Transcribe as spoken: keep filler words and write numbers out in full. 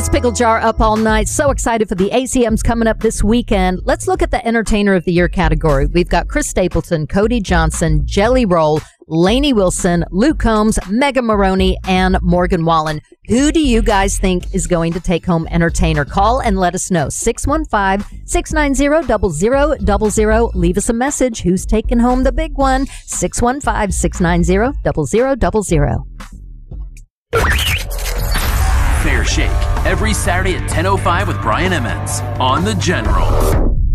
It's Pickle Jar up all night. So excited for the A C Ms coming up this weekend. Let's look at the Entertainer of the Year category. We've got Chris Stapleton, Cody Johnson, Jelly Roll, Lainey Wilson, Luke Combs, Megan Maroney, and Morgan Wallen. Who do you guys think is going to take home Entertainer? Call and let us know. six one five, six nine zero, zero zero zero zero. Leave us a message. Who's taking home the big one? six one five, six nine zero, zero zero zero zero. Fair Shake, every Saturday at ten oh five with Brian Emmons on The General.